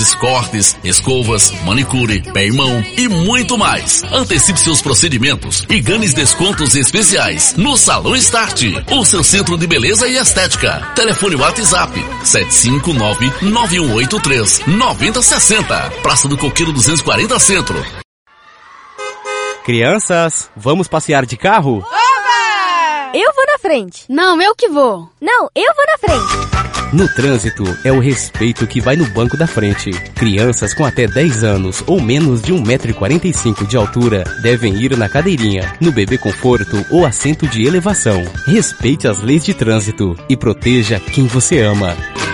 lápis, cortes, escovas, manicure, pé e mão e muito mais. Antecipe seus procedimentos e ganhe descontos especiais no Salão Start, o seu centro de beleza e estética. Telefone WhatsApp 759-9183-9060. Praça do Coqueiro 240 Centro. Crianças, vamos passear de carro? Oba! Eu vou na frente. Não, eu que vou. Não, eu vou na frente. No trânsito, é o respeito que vai no banco da frente. Crianças com até 10 anos ou menos de 1,45 m de altura devem ir na cadeirinha, no bebê conforto ou assento de elevação. Respeite as leis de trânsito e proteja quem você ama.